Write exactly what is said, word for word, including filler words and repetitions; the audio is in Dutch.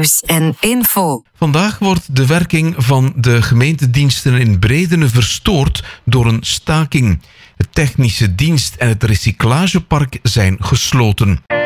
nieuws en info. Vandaag wordt de werking van de gemeentediensten in Bredene verstoord door een staking. Het technische dienst en het recyclagepark zijn gesloten.